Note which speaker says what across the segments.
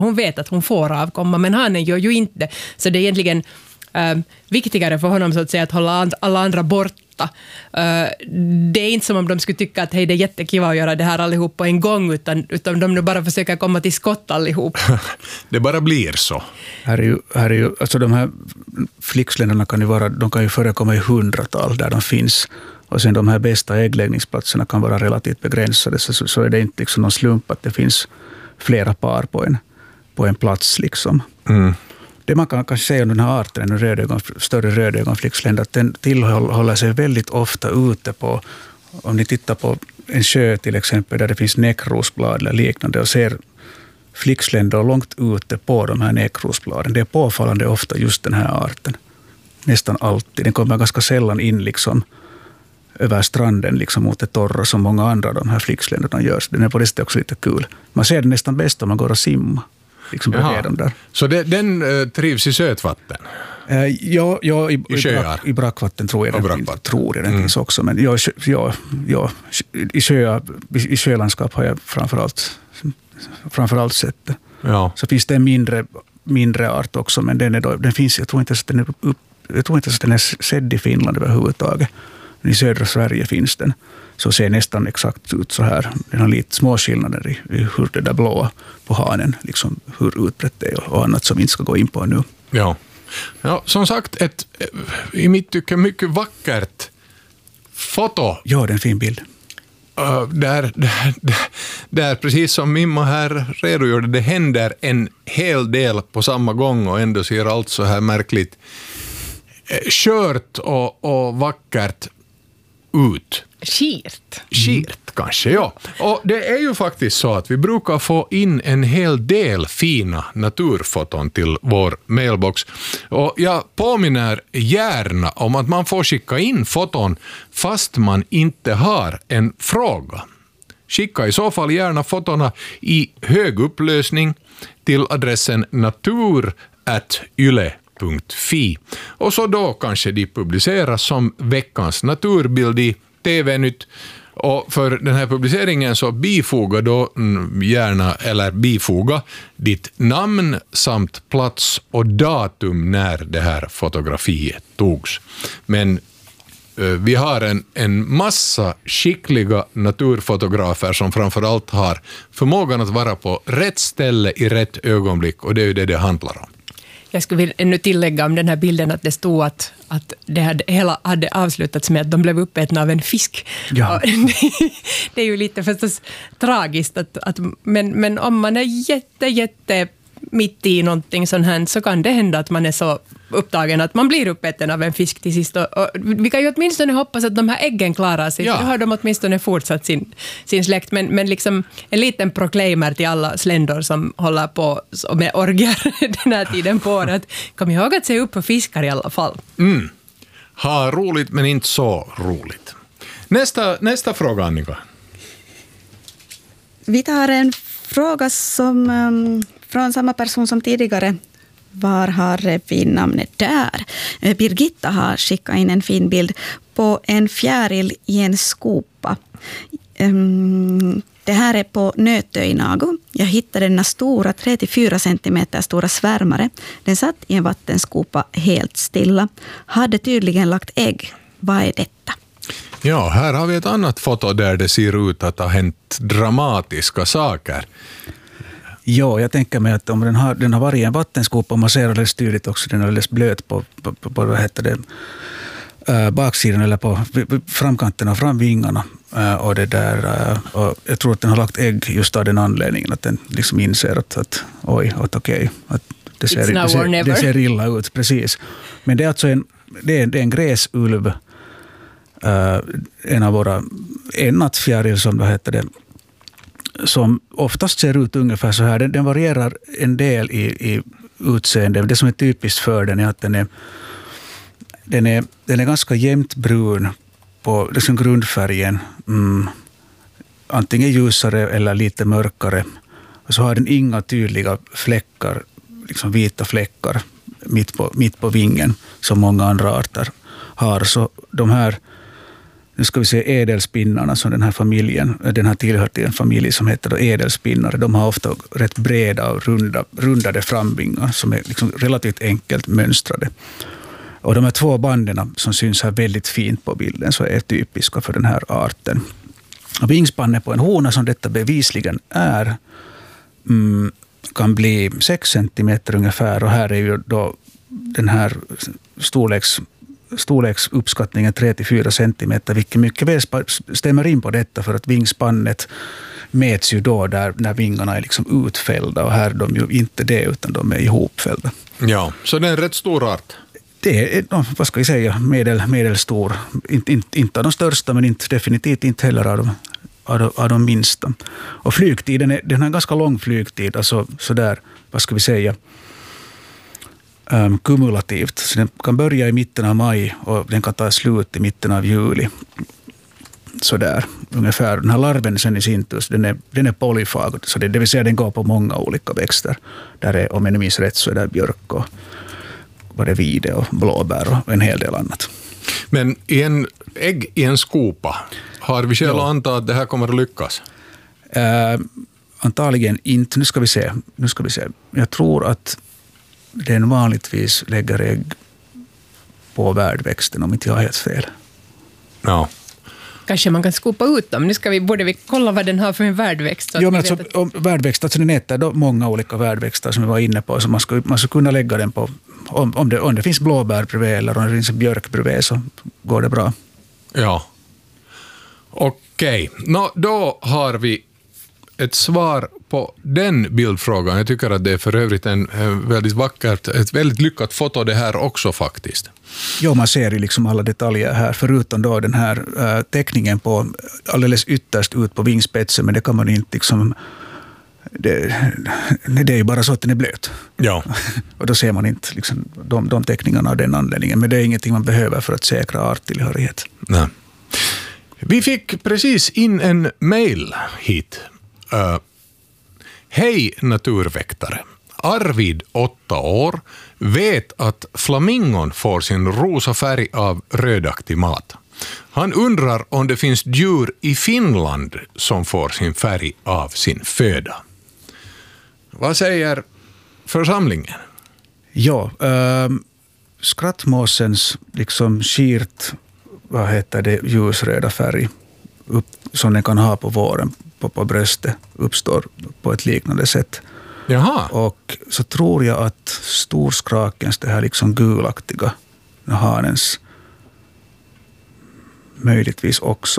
Speaker 1: Hon vet att hon får avkomma, men hanen gör ju inte. Så det är egentligen viktigare för honom så att säga att hålla alla andra borta. Det är inte som om de skulle tycka att hej, det är jättekiva att göra det här allihop på en gång, utan de nu bara försöker komma till skott allihop.
Speaker 2: Det bara blir så.
Speaker 3: Här är ju, alltså de här flicksländerna kan ju förekomma i 100-tal där de finns. Och sen de här bästa äggläggningsplatserna kan vara relativt begränsade, så är det inte liksom någon slump att det finns flera par på en plats. Liksom.
Speaker 2: Mm.
Speaker 3: Det man kan kanske säga om den här arten, större rödögonflicksländer, att den tillhåller sig väldigt ofta ute på, om ni tittar på en sjö till exempel där det finns näckrosblad eller liknande och ser flicksländer långt ute på de här näckrosbladen. Det är påfallande ofta just den här arten. Nästan alltid. Den kommer ganska sällan in liksom över stranden liksom mot det torra som många andra av de här flicksländerna gör. Så den är på det sättet också lite kul. Man ser den nästan bäst om man går och simma. Liksom där.
Speaker 2: Så den trivs i sötvatten?
Speaker 3: I brackvatten tror jag den finns också. Men i sjölandskap har jag framförallt sett det. Ja. Så finns det en mindre art också, men den finns, jag tror inte att den är sedd i Finland överhuvudtaget. Men i södra Sverige finns den. Så ser nästan exakt ut så här. Den har lite små skillnader i hur det där blåa på hanen, liksom hur utbrett det är och annat som vi inte ska gå in på nu.
Speaker 2: Ja, som sagt, ett i mitt tycke mycket vackert foto.
Speaker 3: Ja, det är en fin bild.
Speaker 2: Där precis som Mimmo här redogjorde, det händer en hel del på samma gång och ändå ser allt så här märkligt skört och vackert ut. Skirt kanske, ja. Och det är ju faktiskt så att vi brukar få in en hel del fina naturfoton till vår mailbox. Och jag påminner gärna om att man får skicka in foton fast man inte har en fråga. Skicka i så fall gärna fotona i hög upplösning till adressen natur@yle.fi. Och så då kanske de publiceras som veckans naturbild i TV-nytt. Och för den här publiceringen så bifoga då gärna, eller bifoga ditt namn samt plats och datum när det här fotografiet togs. Men vi har en massa skickliga naturfotografer som framförallt har förmågan att vara på rätt ställe i rätt ögonblick, och det är ju det handlar om.
Speaker 1: Jag skulle vilja ännu tillägga om den här bilden att det stod att det hela hade avslutats med att de blev uppätna av en fisk. Ja. Det är ju lite förstås tragiskt, men om man är jätte mitt i någonting sånt här så kan det hända att man är så upptagen att man blir uppäten av en fisk till sist. Och vi kan ju åtminstone hoppas att de här äggen klarar sig, för då har de åtminstone fortsatt sin släkt. Men liksom en liten proclaimer till alla sländor som håller på med orger den här tiden på året. Kom ihåg att se upp på fiskar i alla fall.
Speaker 2: Ha roligt men inte så roligt. Nästa fråga, Annika.
Speaker 4: Vi tar en fråga som från samma person som tidigare. Var har vi namnet där? Birgitta har skickat in en fin bild på en fjäril i en skopa. Det här är på Nötö i Nago. Jag hittade denna stora 34 centimeter stora svärmare. Den satt i en vattenskopa helt stilla. Hade tydligen lagt ägg. Vad är detta?
Speaker 2: Ja, här har vi ett annat foto där det ser ut att ha hänt dramatiska saker.
Speaker 3: Ja, jag tänker mig att om den har varit i en vattenskopa och man ser alldeles tydligt också, den är alldeles blöt på vad heter det, baksidan eller på framkanten och framvingarna. Och det där, och jag tror att den har lagt ägg just av den anledningen att den liksom inser att okej, att det ser illa ut, precis. Men det är alltså det är en gräsulv, en nattfjäril som då heter det, som oftast ser ut ungefär så här. Den varierar en del i utseende. Det som är typiskt för den är att den är ganska jämnt brun på liksom grundfärgen. Antingen ljusare eller lite mörkare. Och så har den inga tydliga fläckar, liksom vita fläckar mitt på vingen som många andra arter har. Så de här nu ska vi se edelspinnarna som den här tillhör till en familj som heter då edelspinnare. De har ofta rätt breda och rundade framvingar som är liksom relativt enkelt mönstrade. Och de här 2 banden som syns här väldigt fint på bilden så är typiska för den här arten. Och vingspannet på en hona som detta bevisligen är kan bli 6 centimeter ungefär, och här är ju då den här storleksuppskattningen 3-4 centimeter, vilket mycket väl stämmer in på detta, för att vingspannet mäts ju då där när vingarna är liksom utfällda, och här är de ju inte det utan de är ihopfällda.
Speaker 2: Ja, så det är en rätt stor art.
Speaker 3: Det är, vad ska vi säga, medelstor. Inte av de största, men definitivt inte heller av de minsta. Och flygtiden den har en ganska lång flygtid, alltså sådär, vad ska vi säga, kumulativt. Så den kan börja i mitten av maj och den kan ta slut i mitten av juli. Sådär, ungefär. Den här larven sen i sin tur, den är polyfag, så det vill säga den går på många olika växter. Där är, om jag minns rätt, så är det björk och vide och blåbär och en hel del annat.
Speaker 2: Men ägg i en skopa, har vi skäl att anta att det här kommer att lyckas?
Speaker 3: Antagligen inte. Nu ska vi se. Jag tror att den vanligtvis lägger ägg på värdväxten, om inte jag har helt fel.
Speaker 2: Ja.
Speaker 1: Kanske man kan skopa ut dem. Borde vi kolla vad den har för en värdväxt?
Speaker 3: Jo, men alltså, värdväxt, alltså den äter då många olika värdväxter som vi var inne på, så man skulle kunna lägga den på, om det finns blåbär bredvid eller om det finns björk bredvid, så går det bra.
Speaker 2: Ja. Okej. Då har vi ett svar på den bildfrågan. Jag tycker att det är för övrigt ett väldigt lyckat foto det här också faktiskt.
Speaker 3: Jo, man ser ju liksom alla detaljer här, förutom då den här teckningen på alldeles ytterst ut på vingspetsen, men det kan man inte liksom, det är ju bara så att den är blöt.
Speaker 2: Ja.
Speaker 3: Och då ser man inte liksom de teckningarna av den anledningen, men det är ingenting man behöver för att säkra arttillhörighet.
Speaker 2: Nej. Vi fick precis in en mail hit. Hej naturväktare. Arvid, 8 år, vet att flamingon får sin rosa färg av rödaktig mat. Han undrar om det finns djur i Finland som får sin färg av sin föda. Vad säger församlingen?
Speaker 3: Ja, skrattmåsens liksom skirt, ljusröda färg som den kan ha på våren på bröstet uppstår på ett liknande sätt.
Speaker 2: Jaha.
Speaker 3: Och så tror jag att storskrakens, det här liksom gulaktiga hanens, möjligtvis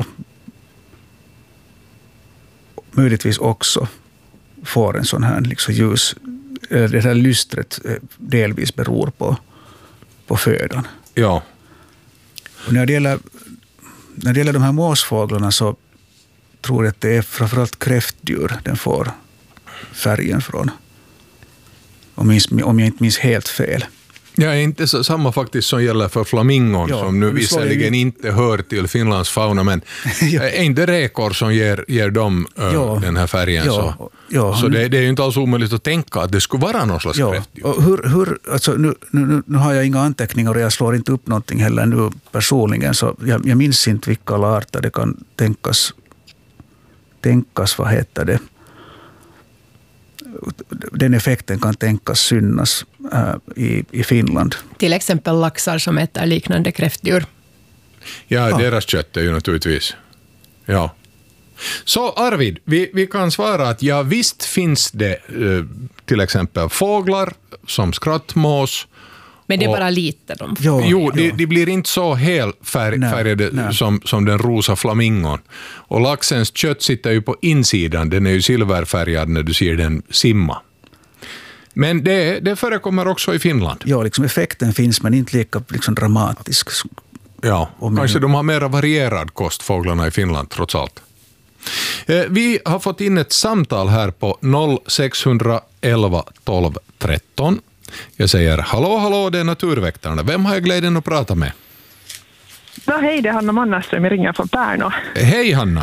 Speaker 3: också får en sån här liksom ljus, det här lystret delvis beror på födan.
Speaker 2: Ja.
Speaker 3: Och när det gäller de här måsfåglarna så tror jag att det är framförallt kräftdjur den får färgen från. Om jag inte minns helt fel.
Speaker 2: Ja, inte samma faktiskt som gäller för flamingon, som nu visserligen inte hör till Finlands fauna, men är inte räkor som ger dem den här färgen. Så det är ju inte alls omöjligt att tänka att det skulle vara någon slags kräftdjur.
Speaker 3: Och alltså, nu har jag inga anteckningar och jag slår inte upp någonting heller nu personligen, så jag minns inte vilka arter det kan tänkas den effekten kan tänkas synas i Finland.
Speaker 1: Till exempel laxar som äter liknande kräftdjur.
Speaker 2: Ja, deras kött är ju naturligtvis. Ja. Så Arvid, vi kan svara att ja, visst finns det till exempel fåglar som skrattmås.
Speaker 1: Men det är bara lite de får.
Speaker 2: Jo, de blir inte så helfärgade som den rosa flamingon. Och laxens kött sitter ju på insidan, den är ju silverfärgad när du ser den simma. Men det förekommer också i Finland.
Speaker 3: Ja, liksom effekten finns, men inte lika liksom dramatisk.
Speaker 2: Ja, kanske de har mer varierad kost, fåglarna i Finland trots allt. Vi har fått in ett samtal här på 0611 12 13. Jag säger hallå, det är naturväktarna. Vem har jag glädjen att prata med?
Speaker 5: Hej, det är Hanna Mannerström, jag ringer från Pärnu.
Speaker 2: Hej Hanna.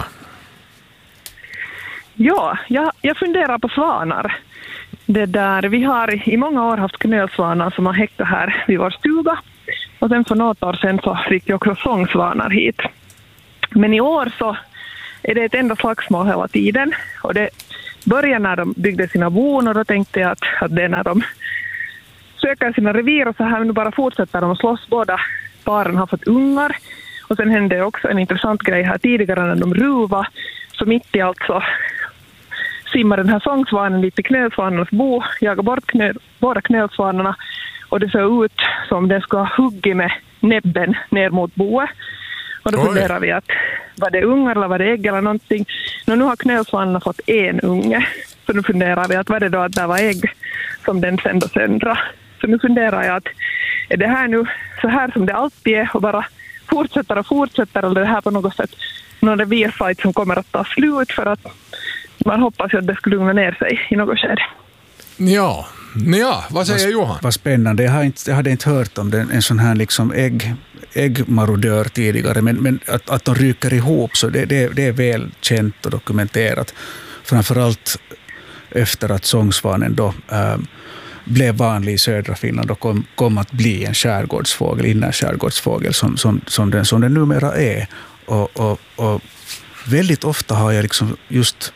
Speaker 5: Ja, jag funderar på svanar. Vi har i många år haft knölsvanar som har häckat här vid vår stuga. Och sen för något år sedan så fick jag också sångsvanar hit. Men i år så är det ett enda slagsmål hela tiden. Och det började när de byggde sina bon och då tänkte jag att det är när de söker sina revir och så här, nu bara fortsätter de att slåss. Båda paren har fått ungar. Och sen hände också en intressant grej här tidigare när de ruva. Så mitt i allt så simmar den här sångsvanen lite knölsvanarnas bo, jagar bort båda knölsvanarna och det såg ut som den ska hugga med näbben ner mot boet. Och då funderar vi att var det ungar eller var det ägg eller någonting. Nu har knölsvanarna fått en unge. Så nu funderar vi att var det då att det var ägg som den sen då söndra. Så nu funderar jag att är det här nu så här som det alltid är och bara fortsätter eller det här på något sätt någon revirfight som kommer att ta slut för att man hoppas ju att det skulle lugna ner sig i något skede.
Speaker 2: Ja, vad säger Johan?
Speaker 3: Vad spännande. Jag hade inte hört om en sån här liksom äggmarodör tidigare, men att de ryker ihop så det är väl känt och dokumenterat. Framförallt efter att sångsvanen då blev vanlig i södra Finland och kom att bli en skärgårdsfågel, innerskärgårdsfågel som den numera är. Och väldigt ofta har jag liksom just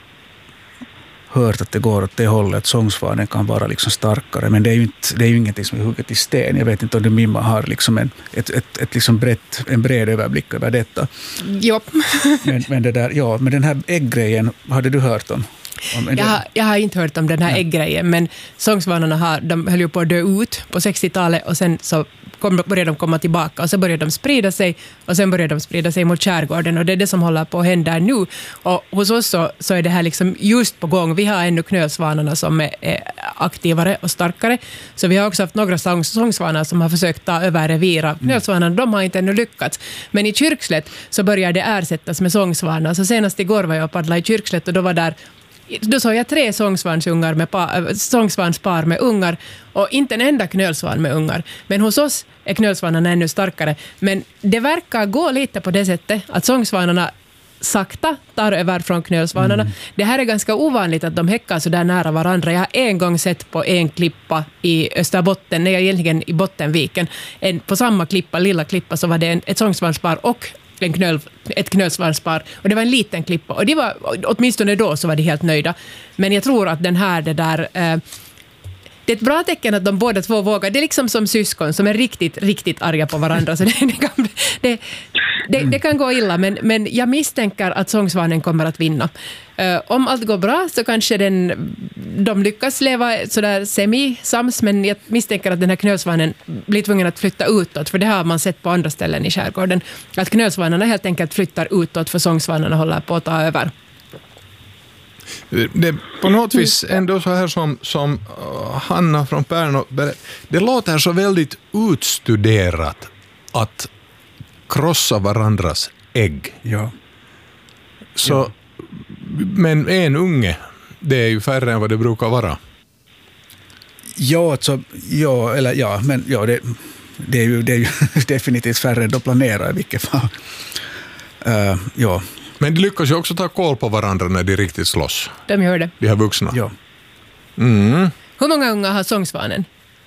Speaker 3: hört att det går åt det hållet att sångsvanen kan vara liksom starkare, men det är ju ingenting som är hugget i sten. Jag vet inte om Mimma har liksom en bred överblick över detta.
Speaker 1: Jo.
Speaker 3: Men den här ägggrejen hade du hört om?
Speaker 1: Jag har inte hört om den här ägggrejen, men sångsvanarna de höll ju på att dö ut på 60-talet och sen så började de komma tillbaka och så började de sprida sig och sen började de sprida sig mot skärgården och det är det som håller på att hända nu. Och hos oss så är det här liksom just på gång. Vi har ännu knölsvanarna som är aktivare och starkare, så vi har också haft några sångsvanar som har försökt ta över revira. Knölsvanarna, de har inte ännu lyckats. Men i Kyrkslätt så börjar det ersättas med sångsvanar. Så senast igår var jag och paddlade i Kyrkslätt och då såg jag 3 sångsvanspar med ungar och inte en enda knölsvan med ungar. Men hos oss är knölsvanarna ännu starkare. Men det verkar gå lite på det sättet att sångsvanarna sakta tar över från knölsvanarna. Det här är ganska ovanligt att de häckar så där nära varandra. Jag har en gång sett på en klippa i Österbotten, egentligen i Bottenviken, på samma klippa, lilla klippa, så var det ett sångsvanspar och ett knölsvanspar och det var en liten klippa och det var, åtminstone då så var de helt nöjda, men jag tror att det är ett bra tecken att de båda två vågar. Det är liksom som syskon som är riktigt, riktigt arga på varandra, så det kan gå illa, men jag misstänker att sångsvanen kommer att vinna. Om allt går bra så kanske de lyckas leva sådär semi-sams, men jag misstänker att den här knölsvanen blir tvungen att flytta utåt, för det har man sett på andra ställen i skärgården, att knölsvanarna helt enkelt flyttar utåt för sångsvanarna håller på att ta över.
Speaker 2: Det på något vis ändå så här som Hanna från Pärnu, det låter så väldigt utstuderat att krossa varandras ägg.
Speaker 3: Ja.
Speaker 2: Så, men en unge, det är ju färre än vad det brukar vara. Det är ju definitivt färre än de planerar i vilket fall. Ja. Men de lyckas ju också ta koll på varandra när de riktigt slåss.
Speaker 1: De gör det.
Speaker 2: De här vuxna.
Speaker 3: Ja.
Speaker 1: Hur många unga har sångsvanen?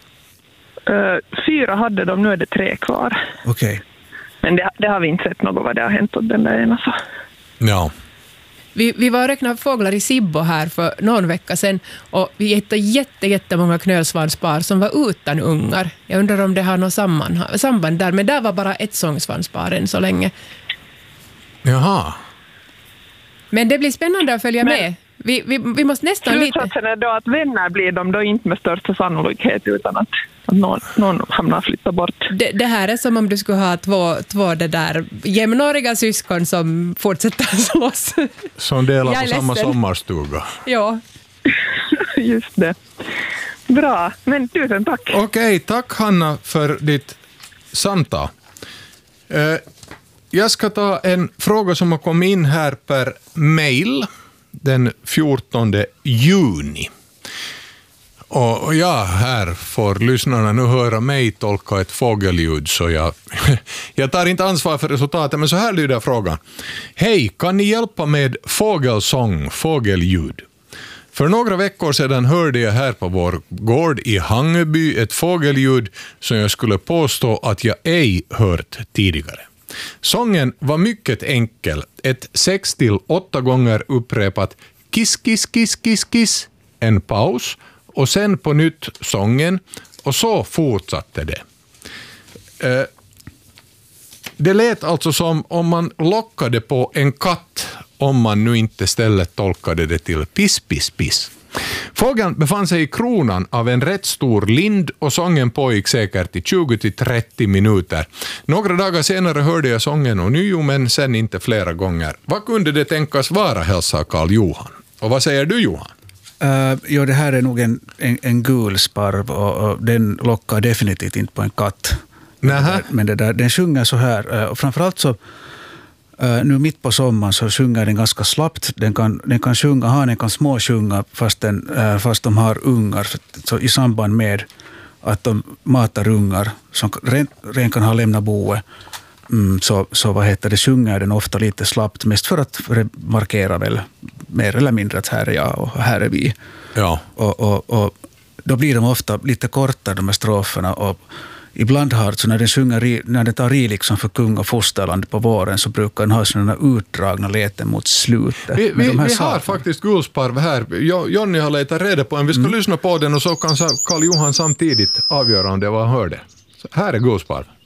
Speaker 5: 4 hade de, nu är det 3 kvar.
Speaker 3: Okej.
Speaker 5: Men det har vi inte sett något vad det har hänt åt den där ena så.
Speaker 2: Ja.
Speaker 1: Vi var och räknade fåglar i Sibbo här för någon vecka sedan och vi hittade jättemånga knölsvanspar som var utan ungar. Jag undrar om det har något samband där, men där var bara ett sångsvanspar än så länge.
Speaker 2: Jaha.
Speaker 5: Men
Speaker 1: det blir spännande att följa med. Vi måste nästan lite...
Speaker 5: Slutsatsen är då att vänner blir de då inte med största sannolikhet utan att någon hamnar flytta bort.
Speaker 1: Det här är som om du skulle ha två det där jämnåriga syskon som fortsätter slåss.
Speaker 2: Som delar på samma sommarstuga.
Speaker 1: Ja.
Speaker 5: Just det. Bra, men tusen tack.
Speaker 2: Okej, tack Hanna för ditt samtal. Jag ska ta en fråga som har kommit in här per mail den 14 juni. Och här får lyssnarna nu höra mig tolka ett fågelljud, så jag tar inte ansvar för resultatet, men så här lyder frågan. Hej, kan ni hjälpa med fågelsång, fågelljud? För några veckor sedan hörde jag här på vår gård i Hangeby ett fågelljud som jag skulle påstå att jag ej hört tidigare. Sången var mycket enkel. Ett 6-8 gånger upprepat kiss, kiss, kiss, kiss, kiss. En paus och sen på nytt sången och så fortsatte det. Det lät alltså som om man lockade på en katt om man nu inte istället tolkade det till piss, piss, piss. Fågeln befann sig i kronan av en rätt stor lind och sången pågick säkert i 20-30 minuter. Några dagar senare hörde jag sången och nio, men sen inte flera gånger. Vad kunde det tänkas vara, hälsar Karl Johan? Och vad säger du, Johan?
Speaker 3: Jo, det här är nog en gul sparv och den lockar definitivt inte på en katt. Men den sjunger så här, och framförallt så nu mitt på sommaren så sjunger den ganska slappt. Den kan sjunga, hanen kan småsjunga fast de har ungar. Så i samband med att de matar ungar som ren kan ha lämnat boet, så sjunger den ofta lite slappt, mest för att markera väl mer eller mindre att här är jag och här är vi.
Speaker 2: Ja.
Speaker 3: Och då blir de ofta lite kortare, de här stroferna, och ibland så när den tar i liksom för kung och fosterland på våren, så brukar den ha sådana utdragna läten mot slutet.
Speaker 2: Vi har faktiskt gulsparv här. Jonny har letat reda på en. Vi ska lyssna på den och så kan Karl Johan samtidigt avgöra om det var han hörde. Så här är gulsparv.